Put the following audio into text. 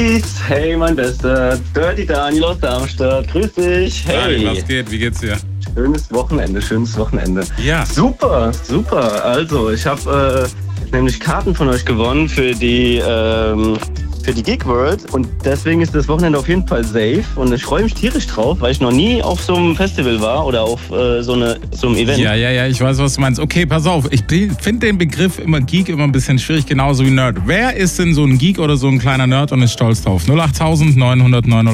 Hey, mein Bester, Dirty Daniel aus Darmstadt, grüß dich. Hey. Hi, was geht? Wie geht's dir? Schönes Wochenende. Ja. Super. Also, ich habe nämlich Karten von euch gewonnen für die Geek World und deswegen ist das Wochenende auf jeden Fall safe und ich freue mich tierisch drauf, weil ich noch nie auf so einem Festival war oder auf so einem Event. Ja, ich weiß, was du meinst. Okay, pass auf, ich finde den Begriff Geek immer ein bisschen schwierig, genauso wie Nerd. Wer ist denn so ein Geek oder so ein kleiner Nerd und ist stolz drauf? 08000 900 900